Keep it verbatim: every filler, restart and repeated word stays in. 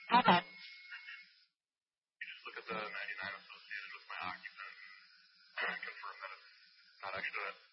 Okay. You just look at the ninety-nine associated with my occupant and confirm that it's not extra